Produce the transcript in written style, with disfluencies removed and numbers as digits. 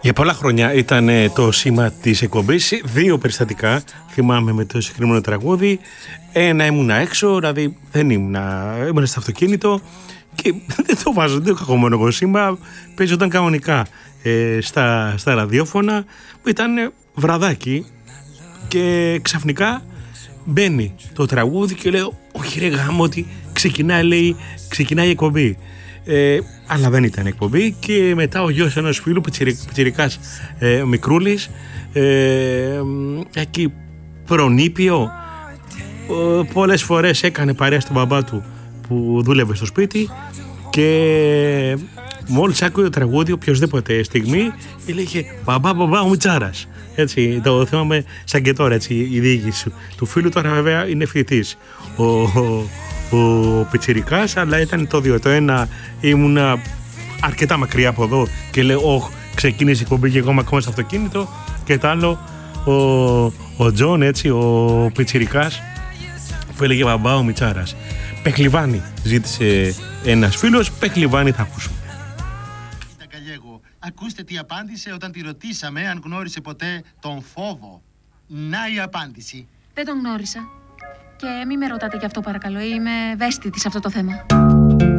Για πολλά χρόνια ήταν το σήμα της εκπομπής, 2 περιστατικά θυμάμαι με το συγκεκριμένο τραγούδι. Ένα ήμουνα έξω, δηλαδή δεν ήμουνα στο αυτοκίνητο και δεν το βάζω, δεν έχω μόνο εγώ σήμα, παίζονταν κανονικά στα ραδιόφωνα που ήταν βραδάκι και ξαφνικά μπαίνει το τραγούδι και λέω όχι ρε γάμο ότι ξεκινάει η εκπομπή. Αλλά δεν ήταν εκπομπή και μετά ο γιος ενός φίλου πιτσιρικάς μικρούλης εκεί προνήπιο πολλές φορές έκανε παρέα στον μπαμπά του που δούλευε στο σπίτι και μόλις άκουγε το τραγούδι οποιοσδήποτε στιγμή έλεγε μπαμπά ο Μιτσάρας. Έτσι το θυμάμαι σαν και τώρα έτσι, η διοίκηση του φίλου. Τώρα βέβαια είναι φοιτητής ο πιτσιρικάς, αλλά ήταν το δύο. Το ένα ήμουνα αρκετά μακριά από εδώ και λέω ξεκίνησε η εκπομπή και εγώ ακόμα στο αυτοκίνητο, και το άλλο ο Τζον, έτσι, ο πιτσιρικάς που έλεγε μπαμπά ο Μιτσάρας. Πεχλιβάνι ζήτησε ένας φίλος, Πεχλιβάνι θα ακούσουμε. Ακούστε τι απάντησε όταν τη ρωτήσαμε αν γνώρισε ποτέ τον φόβο. Να η απάντηση. Δεν τον γνώρισα. Και μη με ρωτάτε γι' αυτό παρακαλώ, είμαι ευαίσθητη σε αυτό το θέμα.